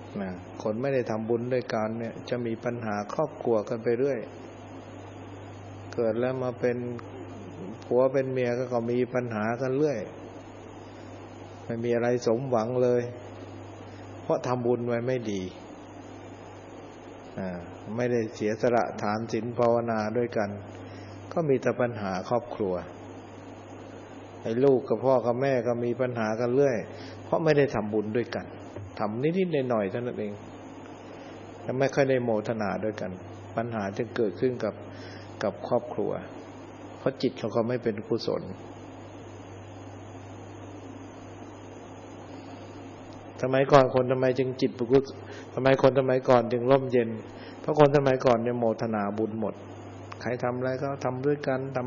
นะคนไม่ได้ทำบุญด้วยกันเนี่ยจะมีปัญหาครอบครัวกันไปเรื่อยเกิดแล้วมาเป็นผัวเป็นเมียก็มีปัญหากันเรื่อยไม่มีอะไรสมหวังเลยเพราะทำบุญไว้ไม่ดีไม่ได้เสียสละทานศีลภาวนาด้วยกันก็มีแต่ปัญหาครอบครัวไอ้ลูกกับพ่อกับแม่ก็มีปัญหากันเรื่อยเพราะไม่ได้ทำบุญด้วยกันทำนิดๆหน่อยๆเท่านั้นเองและไม่ค่อยได้โมทนาด้วยกันปัญหาจึงเกิดขึ้นกับครอบครัวเพราะจิตเราก็ไม่เป็นกุศลสมัยก่อนคนทำไมจึงจิตกุศลทำไมคนสมัยก่อนจึงร่มเย็นเพราะคนสมัยก่อนเนี่ยโมทนาบุญหมดใครทำอะไรก็ทำด้วยกันท